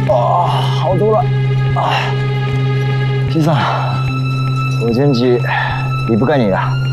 哇，好多了啊！先生，我今天离不开你了。